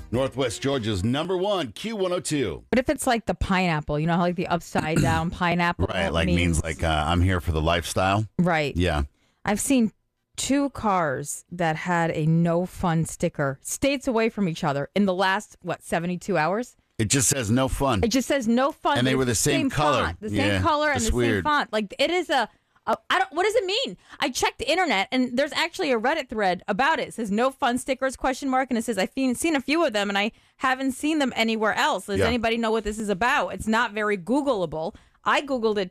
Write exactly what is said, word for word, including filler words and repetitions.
Northwest Georgia's number one, Q one oh two. But if it's like the pineapple, you know how like the upside down pineapple Right, like means, means like uh, I'm here for the lifestyle. Right. Yeah. I've seen two cars that had a no fun sticker states away from each other in the last, what, seventy-two hours? It just says no fun. It just says no fun. And they were the same, same color. Font, the yeah, same color and the weird. same font. Like, it is a, a, I don't, what does it mean? I checked the internet, and there's actually a Reddit thread about it. It says no fun stickers, question mark, and it says I've seen a few of them, and I haven't seen them anywhere else. Does yeah. anybody know what this is about? It's not very Googleable. I Googled it